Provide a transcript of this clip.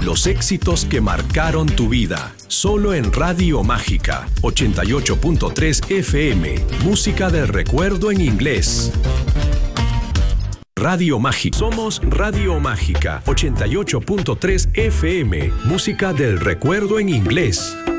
Los éxitos que marcaron tu vida. Solo en Radio Mágica 88.3 FM. Música del recuerdo en inglés. Radio Mágica. Somos Radio Mágica 88.3 FM. Música del recuerdo en inglés.